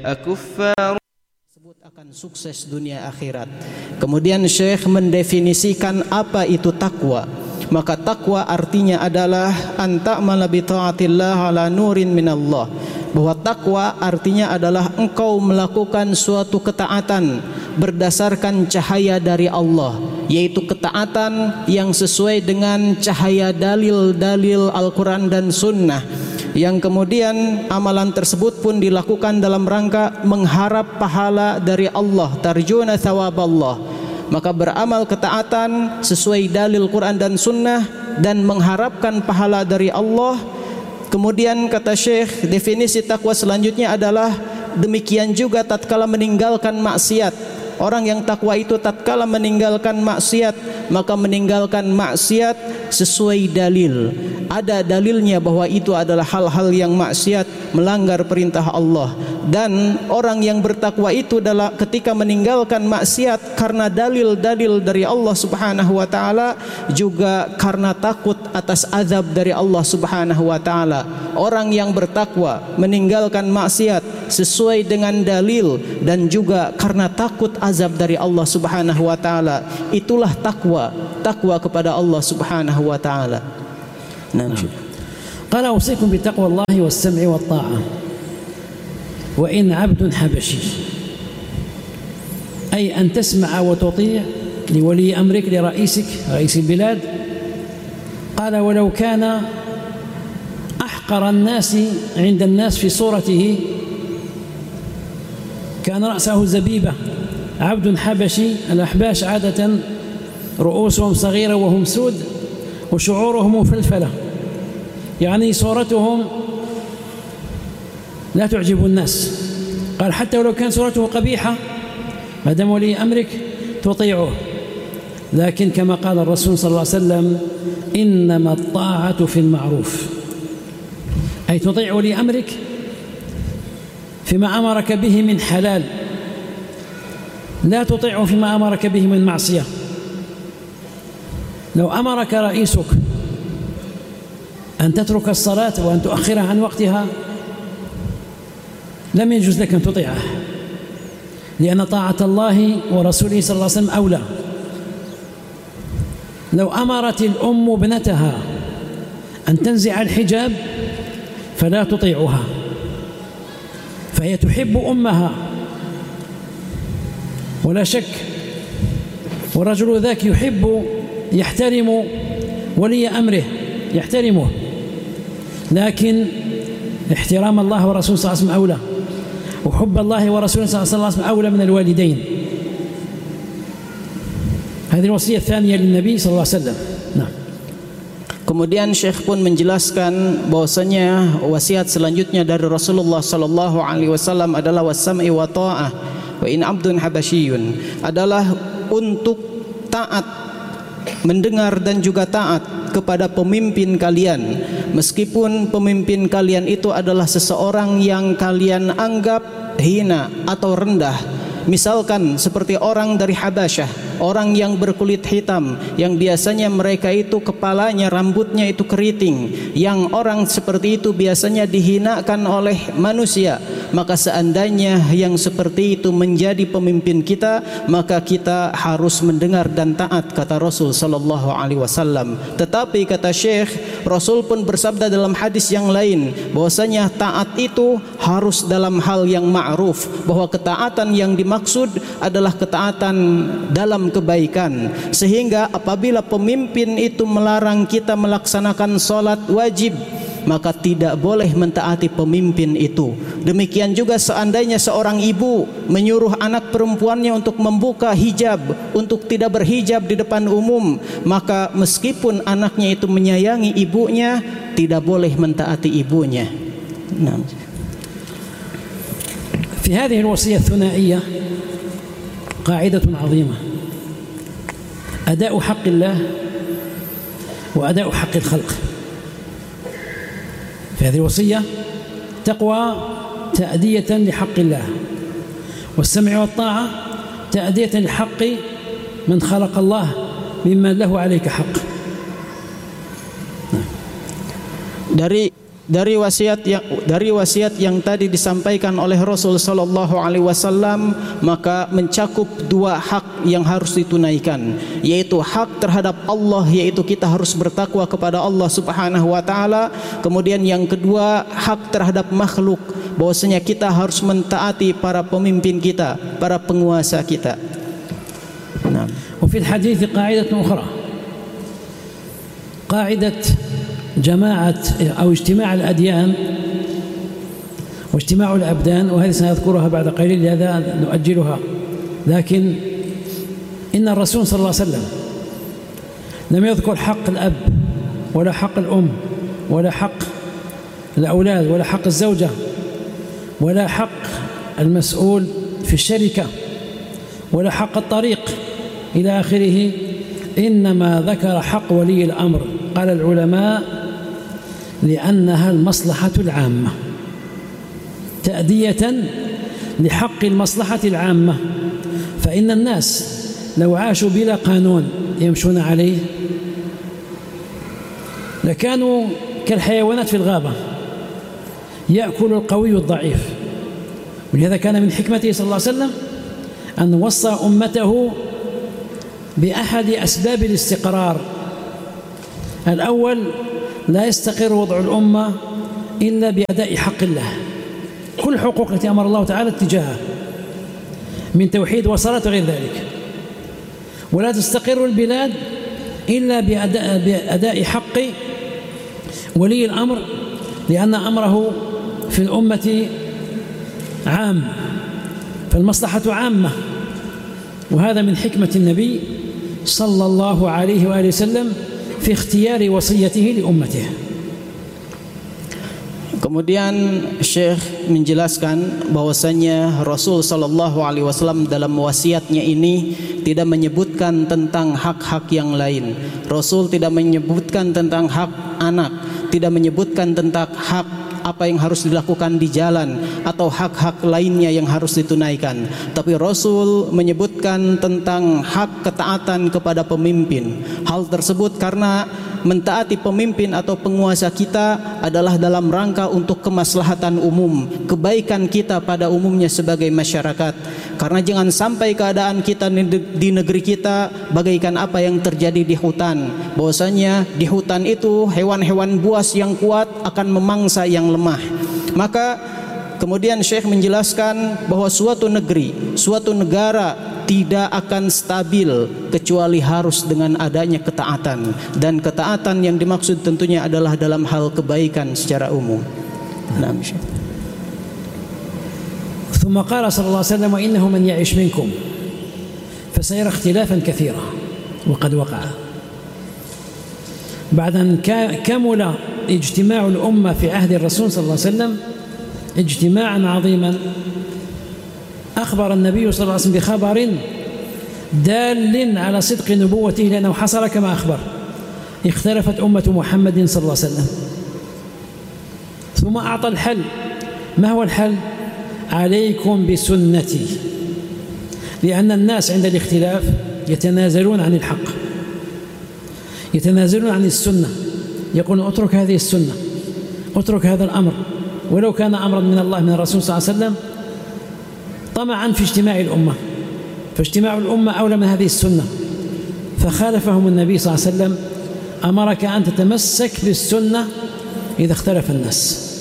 akuffar tersebut akan sukses dunia akhirat. Kemudian Syekh mendefinisikan apa itu takwa. Maka takwa artinya adalah anta'mala bi ta'atillah ala nurin minallah. Bahwa takwa artinya adalah engkau melakukan suatu ketaatan berdasarkan cahaya dari Allah, yaitu ketaatan yang sesuai dengan cahaya dalil-dalil Al-Quran dan Sunnah, yang kemudian amalan tersebut pun dilakukan dalam rangka mengharap pahala dari Allah, tarjuna thawaballah. Maka beramal ketaatan sesuai dalil Quran dan Sunnah dan mengharapkan pahala dari Allah. Kemudian kata Syekh, definisi takwa selanjutnya adalah demikian juga tatkala meninggalkan maksiat. Orang yang takwa itu tatkala meninggalkan maksiat, maka meninggalkan maksiat sesuai dalil. Ada dalilnya bahwa itu adalah hal-hal yang maksiat, melanggar perintah Allah. Dan orang yang bertakwa itu adalah ketika meninggalkan maksiat karena dalil-dalil dari Allah Subhanahu wa taala, juga karena takut atas azab dari Allah Subhanahu wa taala. Orang yang bertakwa meninggalkan maksiat sesuai dengan dalil dan juga karena takut azab dari Allah Subhanahu wa taala. Itulah takwa, takwa kepada Allah Subhanahu wa taala. قال أوصيكم بتقوى الله والسمع والطاعة وإن عبد حبشي، أي أن تسمع وتطيع لولي أمرك لرئيسك رئيس البلاد. قال ولو كان أحقر الناس عند الناس في صورته كان رأسه زبيبة، عبد حبشي. الأحباش عادة رؤوسهم صغيرة وهم سود وشعورهم مفلفلة، يعني صورتهم لا تعجب الناس. قال حتى ولو كان صورته قبيحة ما دام ولي أمرك تطيعه. لكن كما قال الرسول صلى الله عليه وسلم إنما الطاعة في المعروف، أي تطيع ولي أمرك فيما أمرك به من حلال، لا تطيعه فيما أمرك به من معصية. لو أمرك رئيسك أن تترك الصلاة وأن تؤخرها عن وقتها لم يجوز لك أن تطيعه، لأن طاعة الله ورسوله صلى الله عليه وسلم أولى. لو أمرت الأم ابنتها أن تنزع الحجاب فلا تطيعها، فهي تحب أمها ولا شك، والرجل ذاك يحترم ولي أمره، يحترمه، لكن احترام الله ورسوله صلى الله عليه وسلم أولى، وحب الله ورسوله صلى الله عليه وسلم أولى من الوالدين. هذه الوصية الثانية للنبي صلى الله عليه وسلم. نعم. Kemudian Syekh pun menjelaskan bahwasanya wasiat selanjutnya dari Rasulullah sallallahu alaihi wasallam adalah wasam'i wa ta'ah wa in 'abdun habasyiyun, adalah untuk taat, mendengar dan juga taat kepada pemimpin kalian, meskipun pemimpin kalian itu adalah seseorang yang kalian anggap hina atau rendah. Misalkan seperti orang dari Habasyah, orang yang berkulit hitam, yang biasanya mereka itu kepalanya, rambutnya itu keriting, yang orang seperti itu biasanya dihinakan oleh manusia. Maka seandainya yang seperti itu menjadi pemimpin kita, maka kita harus mendengar dan taat, kata Rasul sallallahu alaihi wasallam. Tetapi kata Syekh, Rasul pun bersabda dalam hadis yang lain bahwasanya taat itu harus dalam hal yang ma'ruf, bahwa ketaatan yang dimaksud adalah ketaatan dalam kebaikan. Sehingga apabila pemimpin itu melarang kita melaksanakan sholat wajib, maka tidak boleh mentaati pemimpin itu. Demikian juga seandainya seorang ibu menyuruh anak perempuannya untuk membuka hijab, untuk tidak berhijab di depan umum, maka meskipun anaknya itu menyayangi ibunya, tidak boleh mentaati ibunya. Nah. في هذه الوصية الثنائية قاعدة عظيمة: أداء حق الله وأداء حق الخلق. في هذه الوصية تقوى تأدية لحق الله، والسمع والطاعة تأدية لحق من خلق الله ممن له عليك حق. Dari dari wasiat yang tadi disampaikan oleh Rasul sallallahu alaihi wasallam, maka mencakup dua hak yang harus ditunaikan, yaitu hak terhadap Allah, yaitu kita harus bertakwa kepada Allah Subhanahu wa taala. Kemudian yang kedua, hak terhadap makhluk, bahwasanya kita harus mentaati para pemimpin kita, para penguasa kita. Nah, وفي الحديث قاعدة أخرى، قاعدة جماعة أو اجتماع الأديان واجتماع الأبدان، وهذه سنذكرها بعد قليل لهذا نؤجلها. لكن إن الرسول صلى الله عليه وسلم لم يذكر حق الأب ولا حق الأم ولا حق الأولاد ولا حق الزوجة ولا حق المسؤول في الشركة ولا حق الطريق إلى آخره، إنما ذكر حق ولي الأمر. قال العلماء لأنها المصلحة العامة، تأدية لحق المصلحة العامة. فإن الناس لو عاشوا بلا قانون يمشون عليه لكانوا كالحيوانات في الغابة، يأكل القوي الضعيف. ولهذا كان من حكمته صلى الله عليه وسلم أن وصى أمته بأحد أسباب الاستقرار. الأول، لا يستقر وضع الأمة إلا بأداء حق الله، كل حقوق التي أمر الله تعالى اتجاهها من توحيد وصلاة وغير ذلك. ولا تستقر البلاد إلا بأداء حق ولي الأمر، لأن أمره في الأمة عام، فالمصلحة عامة. وهذا من حكمة النبي صلى الله عليه وآله وسلم في اختيار وصيته لأمته. Kemudian Syekh menjelaskan bahwasanya Rasul sallallahu alaihi wasallam dalam wasiatnya ini tidak menyebutkan tentang hak-hak yang lain. Rasul tidak menyebutkan tentang hak anak, tidak menyebutkan tentang hak apa yang harus dilakukan di jalan atau hak-hak lainnya yang harus ditunaikan. Tapi Rasul menyebutkan tentang hak ketaatan kepada pemimpin. Hal tersebut karena mentaati pemimpin atau penguasa kita adalah dalam rangka untuk kemaslahatan umum, kebaikan kita pada umumnya sebagai masyarakat. Karena jangan sampai keadaan kita di negeri kita bagaikan apa yang terjadi di hutan. Bahwasanya di hutan itu hewan-hewan buas yang kuat akan memangsa yang lemah. Maka kemudian Syekh menjelaskan bahwa suatu negeri, suatu negara tidak akan stabil kecuali harus dengan adanya ketaatan. Dan ketaatan yang dimaksud tentunya adalah dalam hal kebaikan secara umum. Nah, ثم قال صلى الله عليه وسلم: وإنه من يعش منكم فسيرى اختلافا كثيرا وقد وقع. بعد أن كمل اجتماع الأمة في عهد الرسول صلى الله عليه وسلم اجتماعا عظيما، أخبر النبي صلى الله عليه وسلم بخبر دال على صدق نبوته، لأنه حصل كما أخبر: اختلفت أمة محمد صلى الله عليه وسلم. ثم أعطى الحل. ما هو الحل؟ عليكم بسنتي، لأن الناس عند الاختلاف يتنازلون عن الحق، يتنازلون عن السنة، يقولون اترك هذه السنة، اترك هذا الأمر، ولو كان أمرا من الله من الرسول صلى الله عليه وسلم، طمعا في اجتماع الأمة. فاجتماع الأمة أولى من هذه السنة، فخالفهم النبي صلى الله عليه وسلم: أمرك أن تتمسك بالسنة إذا اختلف الناس.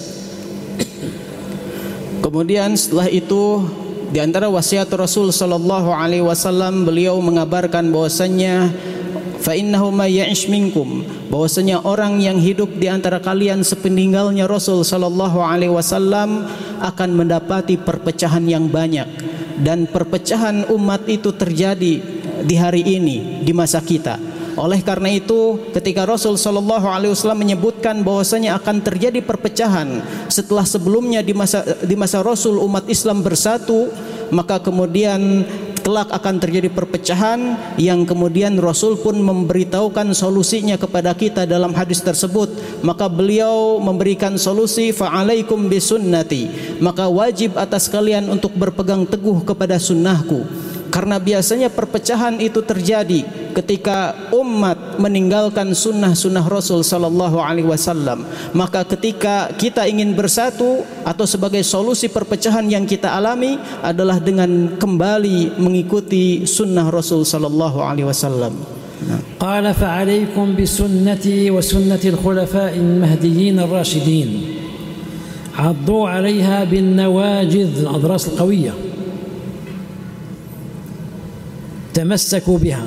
Kemudian setelah itu di antara wasiat Rasul sallallahu alaihi wasallam, beliau mengabarkan bahwasannya fa innahu may ya'ish minkum, bahwasanya orang yang hidup di antara kalian sepeninggalnya Rasul sallallahu alaihi wasallam akan mendapati perpecahan yang banyak, dan perpecahan umat itu terjadi di hari ini, di masa kita. Oleh karena itu, ketika Rasul sallallahu alaihi wasallam menyebutkan bahwasanya akan terjadi perpecahan setelah sebelumnya di masa Rasul umat Islam bersatu, maka kemudian kelak akan terjadi perpecahan yang kemudian Rasul pun memberitahukan solusinya kepada kita dalam hadis tersebut. Maka beliau memberikan solusi, fa'alaikum bisunnati, maka wajib atas kalian untuk berpegang teguh kepada sunnahku. Karena biasanya perpecahan itu terjadi ketika umat meninggalkan sunnah-sunnah Rasul sallallahu alaihi wasallam. Maka ketika kita ingin bersatu atau sebagai solusi perpecahan yang kita alami adalah dengan kembali mengikuti sunnah Rasul sallallahu alaihi wasallam. قال فعليكم بسنتي وسنة الخلفاء المهديين الراشدين عضوا عليها بالنواجذ الأضراس القوية تمسكوا بها.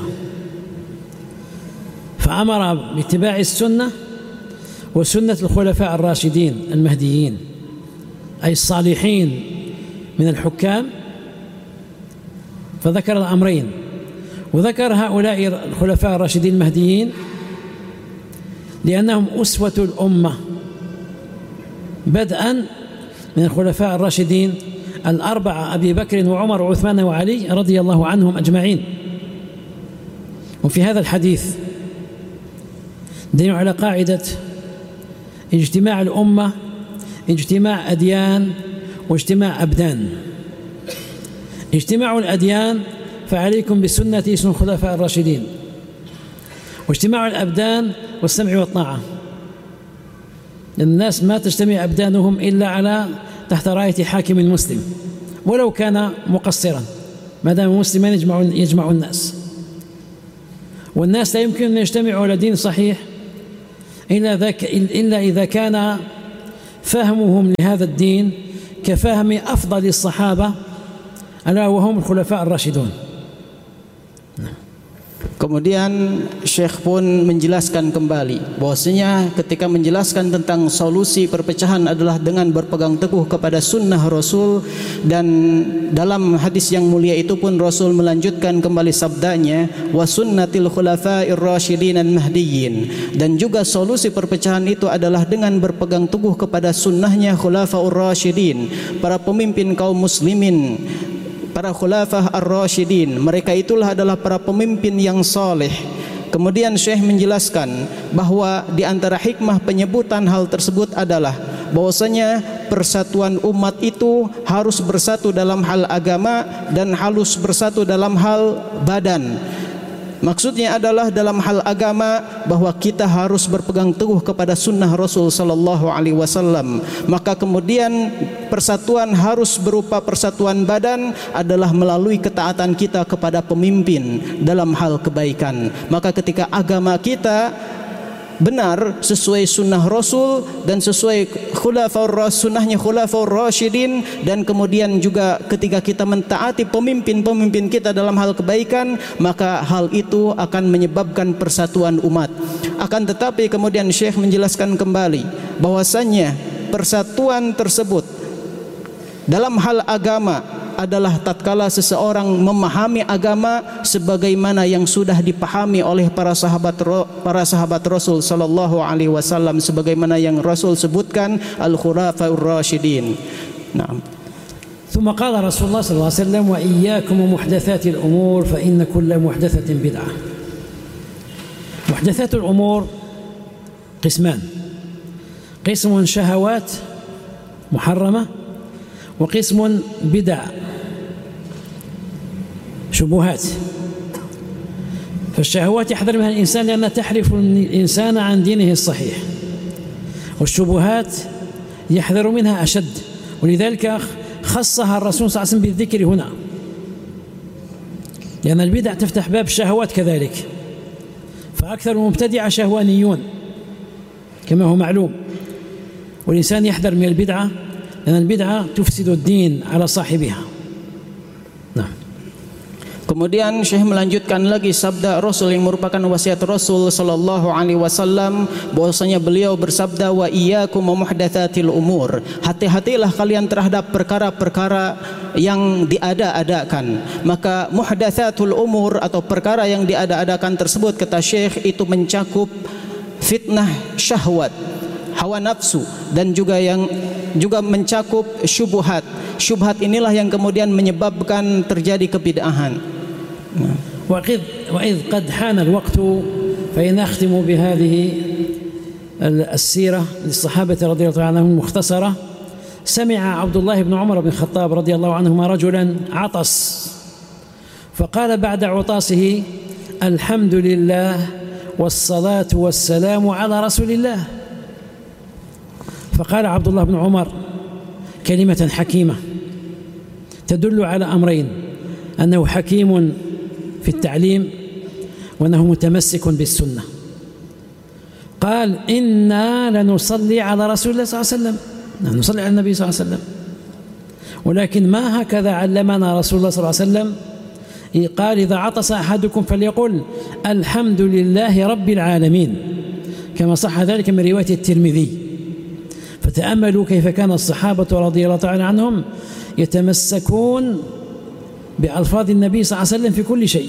فأمر باتباع السنة وسنة الخلفاء الراشدين المهديين أي الصالحين من الحكام، فذكر الأمرين، وذكر هؤلاء الخلفاء الراشدين المهديين لأنهم أسوة الأمة بدءا من الخلفاء الراشدين الأربعة أبي بكر وعمر وعثمان وعلي رضي الله عنهم أجمعين. وفي هذا الحديث دليل على قاعدة اجتماع الأمة، اجتماع أديان واجتماع أبدان. اجتماع الأديان فعليكم بسنتي سنة الخلفاء الراشدين، واجتماع الأبدان والسمع والطاعة. الناس ما تجتمع أبدانهم إلا على تحت راية حاكم مسلم ولو كان مقصرا، ما دام مسلما يجمع الناس. والناس لا يمكن أن يجتمعوا على دين صحيح إلا إذا كان فهمهم لهذا الدين كفهم أفضل الصحابة ألا وهم الخلفاء الراشدون. Kemudian Syekh pun menjelaskan kembali bahwasanya ketika menjelaskan tentang solusi perpecahan adalah dengan berpegang teguh kepada sunnah Rasul, dan dalam hadis yang mulia itu pun Rasul melanjutkan kembali sabdanya wa sunnatil khulafa'ir rasyidin al-mahdiyyin, dan juga solusi perpecahan itu adalah dengan berpegang teguh kepada sunnahnya khulafa'ur rasyidin, para pemimpin kaum muslimin, para khulafah ar-rasyidin. Mereka itulah adalah para pemimpin yang saleh. Kemudian Syekh menjelaskan bahwa di antara hikmah penyebutan hal tersebut adalah bahwasanya persatuan umat itu harus bersatu dalam hal agama dan harus bersatu dalam hal badan. Maksudnya adalah dalam hal agama bahwa kita harus berpegang teguh kepada sunnah Rasul sallallahu alaihi wasallam. Maka kemudian persatuan harus berupa persatuan badan adalah melalui ketaatan kita kepada pemimpin dalam hal kebaikan. Maka ketika agama kita benar sesuai sunnah Rasul dan sesuai sunnahnya khulafaur rasyidin, dan kemudian juga ketika kita mentaati pemimpin-pemimpin kita dalam hal kebaikan, maka hal itu akan menyebabkan persatuan umat. Akan tetapi kemudian Syekh menjelaskan kembali bahwasannya persatuan tersebut dalam hal agama adalah tatkala seseorang memahami agama sebagaimana yang sudah dipahami oleh para sahabat Rasul sallallahu alaihi wasallam, sebagaimana yang Rasul sebutkan al-khulafaur rasyidin. Naam. ثم قال رسول الله صلى الله عليه وسلم وإياكم ومحدثات الأمور فإن كل محدثة بدعة. محدثات الأمور قسمان: قسم شهوات محرمة، وقسم بدع شبهات. فالشهوات يحذر منها الإنسان لأنها تحرف الإنسان عن دينه الصحيح، والشبهات يحذر منها أشد، ولذلك خصها الرسول صلى الله عليه وسلم بالذكر هنا، لأن البدع تفتح باب الشهوات كذلك، فأكثر المبتدعة شهوانيون كما هو معلوم، والإنسان يحذر من البدعة لأن البدعة تفسد الدين على صاحبها. Nah. Kemudian Syekh melanjutkan lagi sabda Rasul yang merupakan wasiat Rasul sallallahu alaihi wasallam, bahwasanya beliau bersabda wa iyyakum muhdatsatil umur. Hati-hatilah kalian terhadap perkara-perkara yang diada-adakan. Maka muhdatsatul umur atau perkara yang diada-adakan tersebut, kata Syekh, itu mencakup fitnah syahwat, hawa nafsu, dan juga mencakup syubhat. Syubhat inilah yang kemudian menyebabkan terjadi kebid'ahan. وإذ قد حان الوقت فإن أختم بهذه السيرة للصحابة رضي الله عنهم المختصرة. سمع عبد الله بن عمر بن الخطاب رضي الله عنهما رجلا عطس، فقال بعد عطاسه: الحمد لله والصلاة والسلام على رسول الله. فقال عبد الله بن عمر كلمة حكيمة تدل على أمرين: أنه حكيم في التعليم وأنه متمسك بالسنة. قال: إنا لنصلي على رسول الله صلى الله عليه وسلم، نصلي على النبي صلى الله عليه وسلم، ولكن ما هكذا علمنا رسول الله صلى الله عليه وسلم. قال: إذا عطس أحدكم فليقل الحمد لله رب العالمين، كما صح ذلك من رواية الترمذي. فتأملوا كيف كان الصحابة رضي الله تعالى عنهم يتمسكون بألفاظ النبي صلى الله عليه وسلم في كل شيء.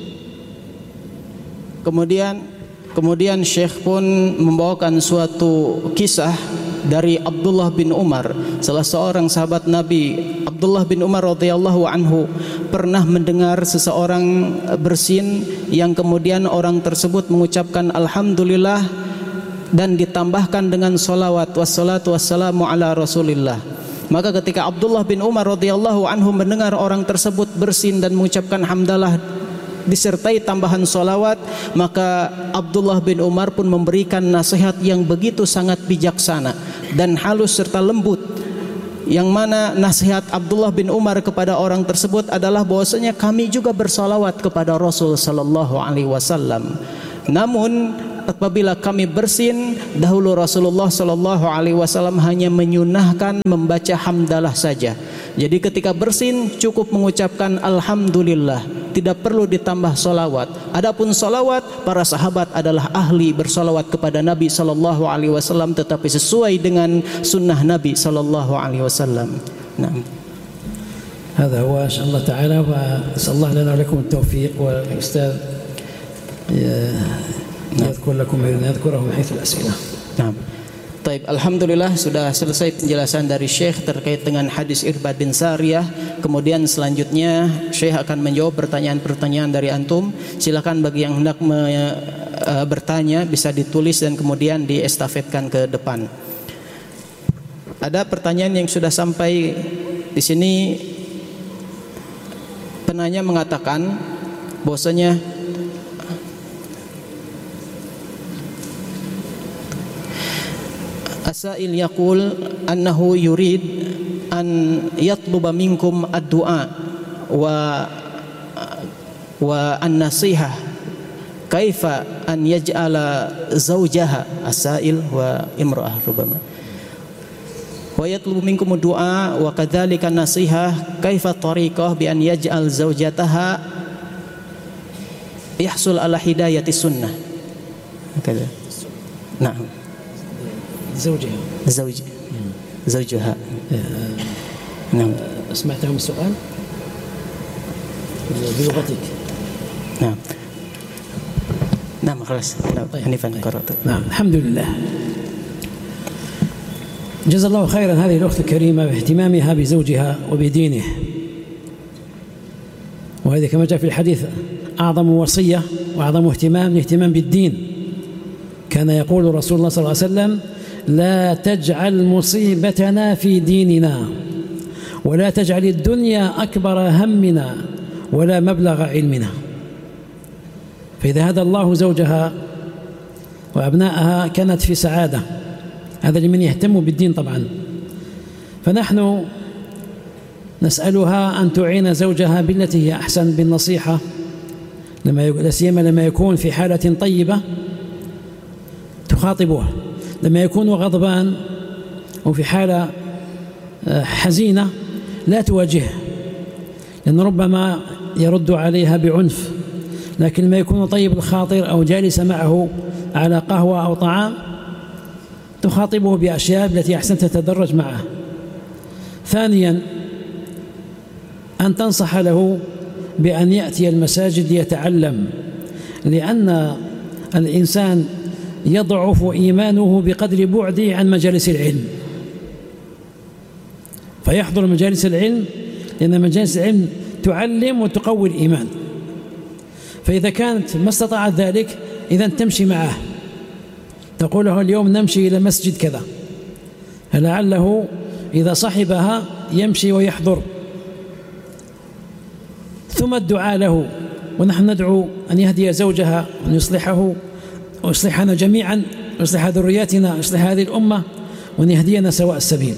Kemudian Syekh pun membawakan suatu kisah dari Abdullah bin Umar, salah seorang sahabat Nabi. Abdullah bin Umar radhiyallahu anhu pernah mendengar seseorang bersin yang kemudian orang tersebut mengucapkan alhamdulillah dan ditambahkan dengan salawat wassalatu wassalamu ala rasulillah. Maka ketika Abdullah bin Umar radhiyallahu anhu mendengar orang tersebut bersin dan mengucapkan hamdalah disertai tambahan salawat, maka Abdullah bin Umar pun memberikan nasihat yang begitu sangat bijaksana dan halus serta lembut, yang mana nasihat Abdullah bin Umar kepada orang tersebut adalah bahwasanya kami juga bersalawat kepada Rasul sallallahu alaihi wasallam. Namun apabila kami bersin, dahulu Rasulullah sallallahu alaihi wasallam hanya menyunahkan membaca hamdalah saja. Jadi ketika bersin cukup mengucapkan alhamdulillah, tidak perlu ditambah salawat. Adapun salawat, para sahabat adalah ahli bersalawat kepada Nabi sallallahu alaihi wasallam, tetapi sesuai dengan sunnah Nabi sallallahu alaihi wasallam. Naam. هذا هو إن شاء الله تعالى، وأسأل الله لنا ولكم التوفيق، والأستاذ يذكر لكم يذكره من حيث الأسئلة. نعم. Taib, alhamdulillah sudah selesai penjelasan dari Syekh terkait dengan hadis Irbad bin Sariyah. Kemudian selanjutnya Syekh akan menjawab pertanyaan-pertanyaan dari antum. Silakan bagi yang hendak bertanya bisa ditulis dan kemudian diestafetkan ke depan. Ada pertanyaan yang sudah sampai di sini. Penanya mengatakan bahwasanya As-sa'il yaqul annahu yurid an yatluba minkum ad-du'a wa an-nasihah kaifa an yaj'ala zawjaha as-sa'il wa imra'ah rubama wa yatlubu minkum ad-du'a wa kadzalika an-nasihah kaifa tariqah bi an yaj'al zawjataha yahsul ala hidayati sunnah. Kata. Na'am. زوجها نعم. سمعتهم السؤال بلغتك؟ نعم خلاص. حنيفا قرأت. نعم الحمد لله. جزا الله خيرا هذه الأخت الكريمة باهتمامها بزوجها وبدينه، وهذا كما جاء في الحديث أعظم وصية وأعظم اهتمام بالدين. كان يقول رسول الله صلى الله عليه وسلم: لا تجعل مصيبتنا في ديننا ولا تجعل الدنيا أكبر همنا ولا مبلغ علمنا. فإذا هدى الله زوجها وأبنائها كانت في سعادة. هذا لمن يهتم بالدين طبعا. فنحن نسألها أن تعين زوجها بالتي هي أحسن بالنصيحة، لا سيما لما يكون في حالة طيبة تخاطبه، لما يكون غضبان وفي حالة حزينة لا تواجهه، لأن ربما يرد عليها بعنف. لكن لما يكون طيب الخاطر أو جالس معه على قهوة أو طعام تخاطبه بأشياء التي أحسن تتدرج معه. ثانيا أن تنصح له بأن يأتي المساجد ليتعلم، لأن الإنسان يضعف إيمانه بقدر بعده عن مجالس العلم، فيحضر مجالس العلم، لأن مجالس العلم تعلم وتقوي الإيمان. فإذا كانت ما استطاعت ذلك إذن تمشي معه، تقول له اليوم نمشي إلى مسجد كذا، لعله إذا صحبها يمشي ويحضر. ثم الدعاء له، ونحن ندعو أن يهدي زوجها وأن يصلحه ويصلحنا جميعا ويصلح ذرياتنا ويصلح هذه الأمة وأن يهدينا سواء السبيل.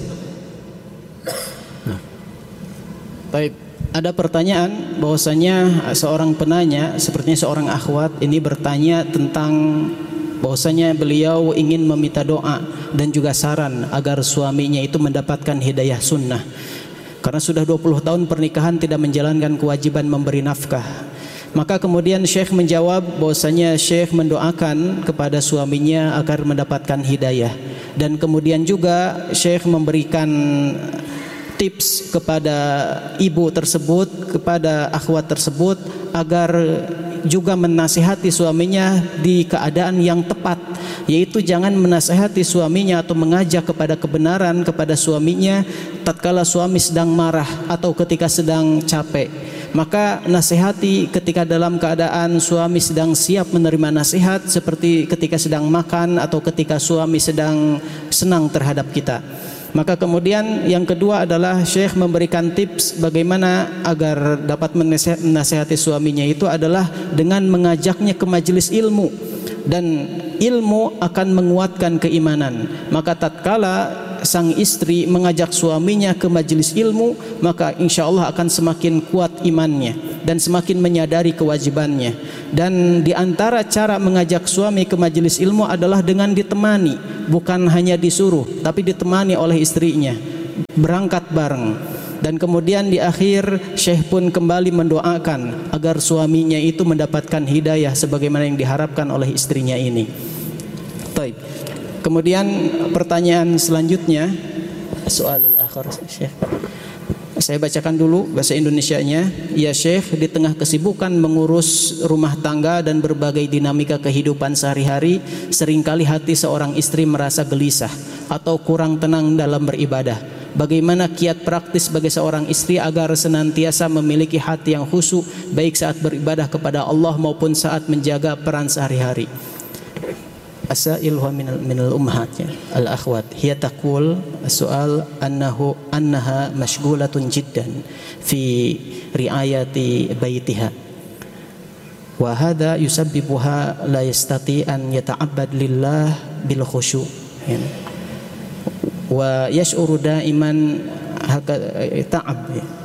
Baik, ada pertanyaan bahwasanya seorang penanya, sepertinya seorang akhwat ini bertanya tentang bahwasanya beliau ingin meminta doa dan juga saran agar suaminya itu mendapatkan hidayah sunnah. Karena sudah 20 tahun pernikahan tidak menjalankan kewajiban memberi nafkah. Maka kemudian Syekh menjawab bahwasanya Syekh mendoakan kepada suaminya agar mendapatkan hidayah. Dan kemudian juga Syekh memberikan tips kepada ibu tersebut, kepada akhwat tersebut agar juga menasihati suaminya di keadaan yang tepat, yaitu jangan menasihati suaminya atau mengajak kepada kebenaran kepada suaminya tatkala suami sedang marah atau ketika sedang capek. Maka nasihati ketika dalam keadaan suami sedang siap menerima nasihat, seperti ketika sedang makan atau ketika suami sedang senang terhadap kita. Maka kemudian yang kedua adalah Syekh memberikan tips bagaimana agar dapat menasihati suaminya, itu adalah dengan mengajaknya ke majelis ilmu, dan ilmu akan menguatkan keimanan. Maka tatkala sang istri mengajak suaminya ke majelis ilmu, maka insya Allah akan semakin kuat imannya dan semakin menyadari kewajibannya. Dan di antara cara mengajak suami ke majelis ilmu adalah dengan ditemani, bukan hanya disuruh, tapi ditemani oleh istrinya, berangkat bareng. Dan kemudian di akhir Syekh pun kembali mendoakan agar suaminya itu mendapatkan hidayah sebagaimana yang diharapkan oleh istrinya ini. Baik. Kemudian pertanyaan selanjutnya, soalul akhir Syekh. Saya bacakan dulu bahasa Indonesianya. Ya Syekh, di tengah kesibukan mengurus rumah tangga dan berbagai dinamika kehidupan sehari-hari, seringkali hati seorang istri merasa gelisah atau kurang tenang dalam beribadah. Bagaimana kiat praktis bagi seorang istri agar senantiasa memiliki hati yang khusyuk baik saat beribadah kepada Allah maupun saat menjaga peran sehari-hari? Asailuha minal ummahatnya al-akhwat hiya taqul as-su'al annaha mashghulatun jiddan fi riayati baitiha wa hadha yusabbibuha la yastati an yata'abbad lillah bil khusyu' wa yash'uru da'iman ta'ab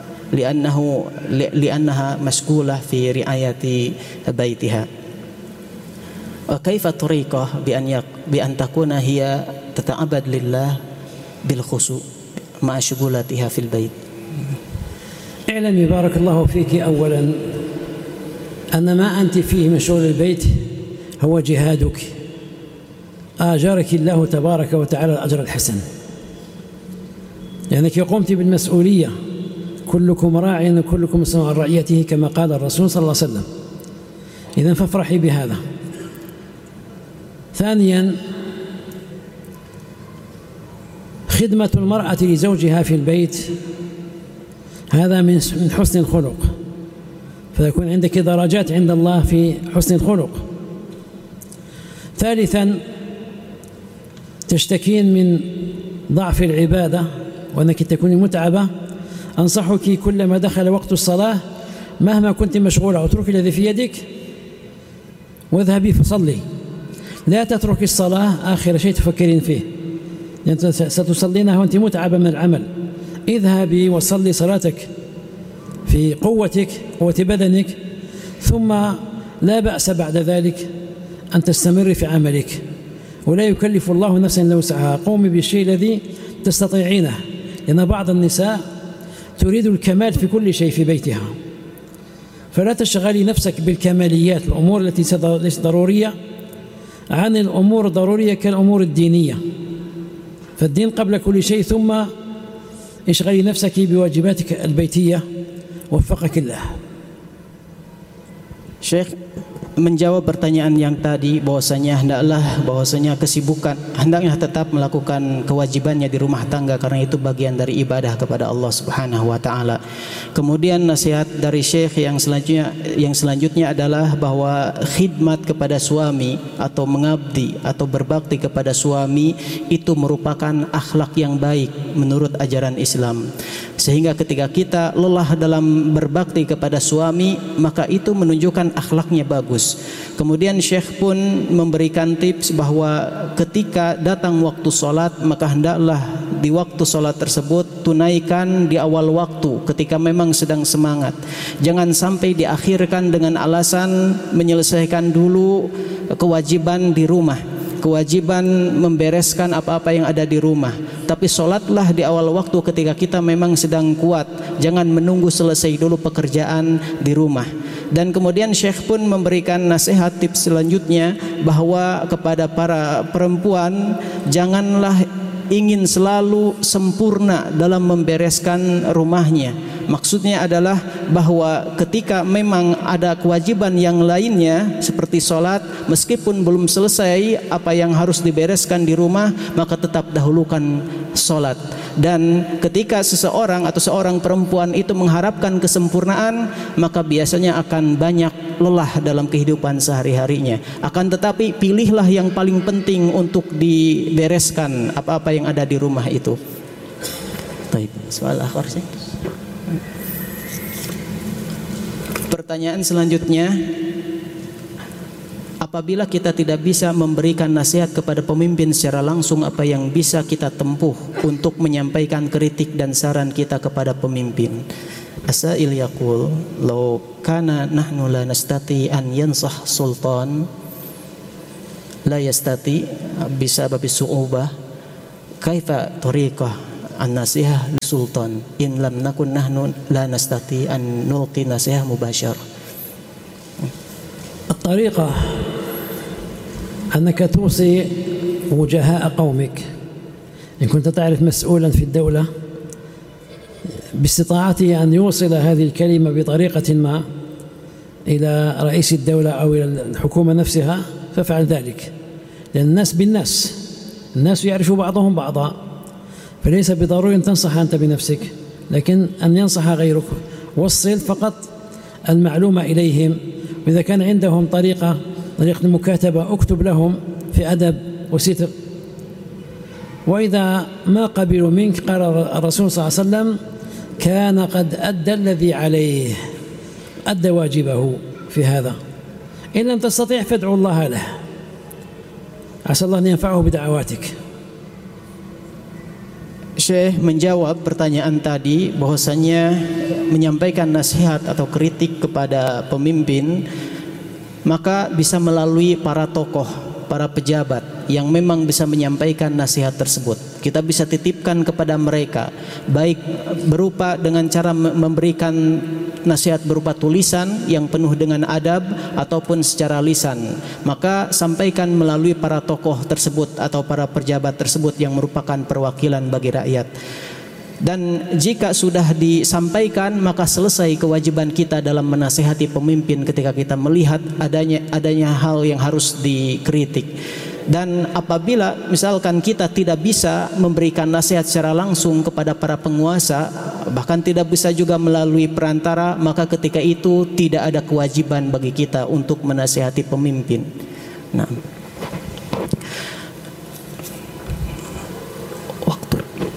li'annaha mashghulah fi riayati baitiha. وكيف طريقة بأن تكون هي تتعبد لله بالخشوع مع شغلاتها في البيت؟ اعلمي بارك الله فيك أولا أن ما أنت فيه من شغل البيت هو جهادك، آجرك الله تبارك وتعالى الأجر الحسن، لأنك قمت بالمسؤولية، كلكم راع وكلكم مسؤول عن رعيته كما قال الرسول صلى الله عليه وسلم. إذن فافرحي بهذا. ثانيا، خدمة المرأة لزوجها في البيت هذا من حسن الخلق، فيكون عندك درجات عند الله في حسن الخلق. ثالثا، تشتكين من ضعف العبادة وأنك تكوني متعبة، أنصحك كلما دخل وقت الصلاة مهما كنت مشغولة اتركي الذي في يدك واذهبي فصلي، لا تتركي الصلاة آخر شيء تفكرين فيه، لأن ستصلينها وأنت متعبة من العمل. اذهبي وصلي صلاتك في قوتك، قوة بدنك، ثم لا بأس بعد ذلك أن تستمري في عملك، ولا يكلف الله نفسا إلا وسعها. قومي بالشيء الذي تستطيعينه، لأن بعض النساء تريد الكمال في كل شيء في بيتها، فلا تشغلي نفسك بالكماليات، الأمور التي ليست ضرورية عن الأمور الضرورية كالأمور الدينية، فالدين قبل كل شيء، ثم اشغلي نفسك بواجباتك البيتية وفقك الله. Syekh menjawab pertanyaan yang tadi bahwasanya kesibukan hendaknya tetap melakukan kewajibannya di rumah tangga karena itu bagian dari ibadah kepada Allah Subhanahu wa taala. Kemudian nasihat dari Syekh yang selanjutnya adalah bahwa khidmat kepada suami atau mengabdi atau berbakti kepada suami itu merupakan akhlak yang baik menurut ajaran Islam. Sehingga ketika kita lelah dalam berbakti kepada suami, maka itu menunjukkan akhlaknya bagus. bagus. Kemudian Syekh pun memberikan tips bahwa ketika datang waktu sholat, maka hendaklah di waktu sholat tersebut tunaikan di awal waktu ketika memang sedang semangat. Jangan sampai diakhirkan dengan alasan menyelesaikan dulu kewajiban di rumah, kewajiban membereskan apa-apa yang ada di rumah. Tapi sholatlah di awal waktu ketika kita memang sedang kuat. Jangan menunggu selesai dulu pekerjaan di rumah. Dan kemudian Syekh pun memberikan nasihat tips selanjutnya bahwa kepada para perempuan, janganlah ingin selalu sempurna dalam membereskan rumahnya. Maksudnya adalah bahwa ketika memang ada kewajiban yang lainnya seperti sholat, meskipun belum selesai apa yang harus dibereskan di rumah, maka tetap dahulukan sholat. Dan ketika seseorang atau seorang perempuan itu mengharapkan kesempurnaan, maka biasanya akan banyak lelah dalam kehidupan sehari-harinya. Akan tetapi pilihlah yang paling penting untuk dibereskan apa-apa yang ada di rumah itu. Baik, soal akhir sih. Pertanyaan selanjutnya, apabila kita tidak bisa memberikan nasihat kepada pemimpin secara langsung, apa yang bisa kita tempuh untuk menyampaikan kritik dan saran kita kepada pemimpin? As-sa'il yaqul, law kana nahnu la nastati an yansah sultan la yastati bisabab su'ubah, kaifa tariqah an-nasihah li sultan in lam nakun nahnu la nastati an nulqi nasihah mubashar. الطريقة أنك توصي وجهاء قومك. إن كنت تعرف مسؤولا في الدولة باستطاعته أن يوصل هذه الكلمة بطريقة ما إلى رئيس الدولة أو إلى الحكومة نفسها فافعل ذلك، لأن الناس بالناس، الناس يعرف بعضهم بعضا، فليس بضروري أن تنصح أنت بنفسك، لكن أن ينصح غيرك. وصل فقط المعلومة إليهم، وإذا كان عندهم طريقة المكاتبة اكتب لهم في أدب وستر. وإذا ما قبلوا منك قال الرسول صلى الله عليه وسلم كان قد أدى الذي عليه، أدى واجبه في هذا. إن لم تستطيع فادعوا الله له، عسى الله أن ينفعه بدعواتك. Syekh menjawab pertanyaan tadi bahwasanya menyampaikan nasihat atau kritik kepada pemimpin maka bisa melalui para tokoh, para pejabat yang memang bisa menyampaikan nasihat tersebut. Kita bisa titipkan kepada mereka, baik berupa dengan cara memberikan nasihat berupa tulisan yang penuh dengan adab ataupun secara lisan. Maka sampaikan melalui para tokoh tersebut atau para pejabat tersebut yang merupakan perwakilan bagi rakyat. Dan jika sudah disampaikan, maka selesai kewajiban kita dalam menasihati pemimpin ketika kita melihat adanya hal yang harus dikritik. Dan apabila misalkan kita tidak bisa memberikan nasihat secara langsung kepada para penguasa, bahkan tidak bisa juga melalui perantara, maka ketika itu tidak ada kewajiban bagi kita untuk menasihati pemimpin. Nah, waktu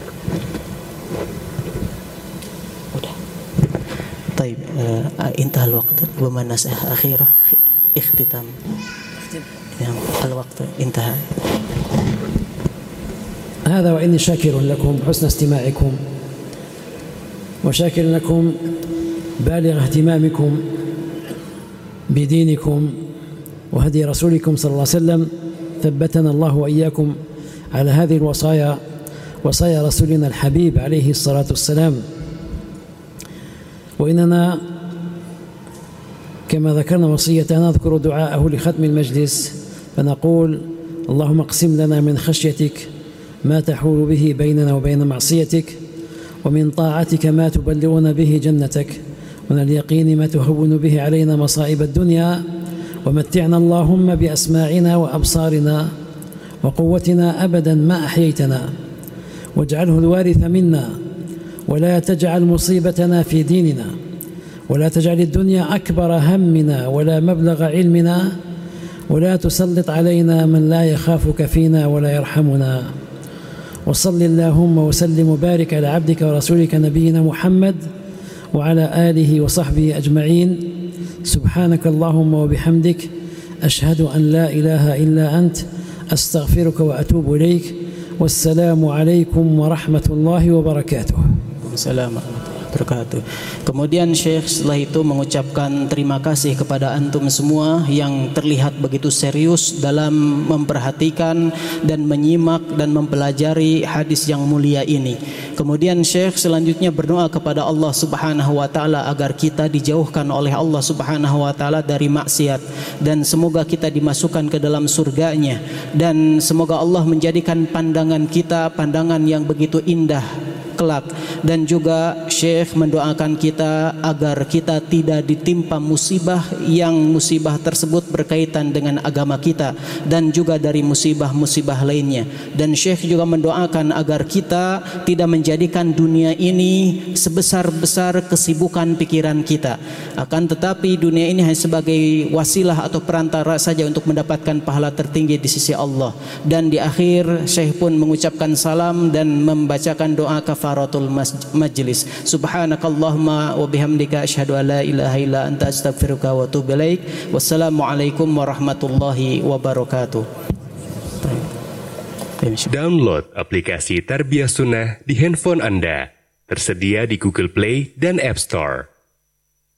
udah. Baik, intah al-waqt wa man nasiha akhirah ikhtitam. الوقت انتهى. هذا وإني شاكر لكم حسن استماعكم، وشاكر لكم بالغ اهتمامكم بدينكم وهدي رسولكم صلى الله عليه وسلم. ثبتنا الله وإياكم على هذه الوصايا، وصايا رسولنا الحبيب عليه الصلاة والسلام. وإننا كما ذكرنا وصية نذكر دعاءه لختم المجلس، فنقول اللهم اقسم لنا من خشيتك ما تحول به بيننا وبين معصيتك، ومن طاعتك ما تبلغنا به جنتك، ومن اليقين ما تهون به علينا مصائب الدنيا، ومتعنا اللهم بأسماعنا وأبصارنا وقوتنا أبدا ما أحييتنا، واجعله الوارث منا، ولا تجعل مصيبتنا في ديننا، ولا تجعل الدنيا أكبر همنا ولا مبلغ علمنا، ولا تسلط علينا من لا يخافك فينا ولا يرحمنا. وصل اللهم وسلم وبارك على عبدك ورسولك نبينا محمد وعلى آله وصحبه أجمعين. سبحانك اللهم وبحمدك أشهد أن لا إله إلا أنت أستغفرك وأتوب إليك والسلام عليكم ورحمة الله وبركاته. Assalamualaikum wabarakatuh. Kemudian Syekh setelah itu mengucapkan terima kasih kepada antum semua yang terlihat begitu serius dalam memperhatikan dan menyimak dan mempelajari hadis yang mulia ini. Kemudian Syekh selanjutnya berdoa kepada Allah Subhanahu wa taala agar kita dijauhkan oleh Allah Subhanahu wa taala dari maksiat, dan semoga kita dimasukkan ke dalam surganya, dan semoga Allah menjadikan pandangan kita pandangan yang begitu indah kelak. Dan juga Syekh mendoakan kita agar kita tidak ditimpa musibah yang musibah tersebut berkaitan dengan agama kita dan juga dari musibah-musibah lainnya. Dan Syekh juga mendoakan agar kita tidak menjadikan dunia ini sebesar-besar kesibukan pikiran kita, akan tetapi dunia ini hanya sebagai wasilah atau perantara saja untuk mendapatkan pahala tertinggi di sisi Allah. Dan di akhir Syekh pun mengucapkan salam dan membacakan doa kafaratul majlis. Subhanakallahumma wa bihamdika asyhadu an la ilaha illa anta astaghfiruka wa atubu ilaik. Wassalamualaikum warahmatullahi wabarakatuh. Download aplikasi Tarbiyah Sunnah di handphone Anda. Tersedia di Google Play dan App Store.